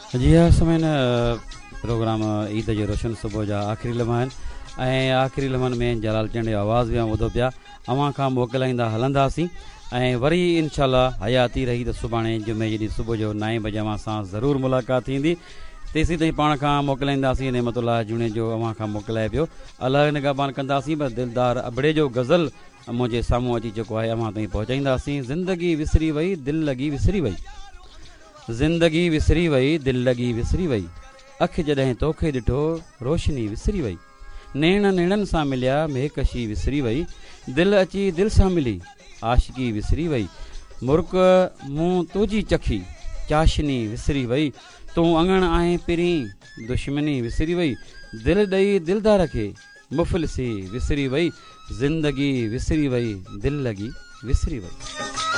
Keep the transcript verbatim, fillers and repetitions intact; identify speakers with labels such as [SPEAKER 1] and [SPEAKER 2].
[SPEAKER 1] जी हाँ, समय न प्रोग्राम ईद जो रोशन सुबह जा आख़िरी लम्हा आहिनि ऐं आख़िरी लम्हनि में जलाल चंड जो आवाज़ बि ॿुधो पिया। अव्हां खां मोकिलाईंदा हलंदासीं ऐं वरी इनशाला हयाती रही त सुभाणे जुमे जी ॾींहुं सुबुह जो नाए बजे अव्हां सां ज़रूरु मुलाक़ात थींदी। तेसीं ताईं पाण खां मोकिलाईंदासीं नेमतुल्लाह जूणे जो अव्हां खां मोकिलाए पियो। अलाह निगहबान कंदासीं पर दिलदार अबड़े जो गज़ल मुंहिंजे साम्हूं अची चुको आहे, अव्हां ताईं पहुचाईंदासीं। ज़िंदगी विसरी वई दिलि लॻी विसरी वई, ज़िंदगी विसरी वई दिलि लॻी विसरी वई, अखि जॾहिं तोखे ॾिठो रोशनी विसरी वई, नेण नेणनि सां मिलिया मेहकशी विसरी वई, दिलि अची दिलि सां मिली आशिकी विसरी वई, मुर्क मूं तुंहिंजी चखी चाशनी विसरी वई, तूं अङण आहे पिरीं दुश्मनी विसरी वई, दिलि ॾेई दिलदार खे मुफ़लिसी विसरी वई, ज़िंदगी विसरी वई दिलि लॻी विसरी वई।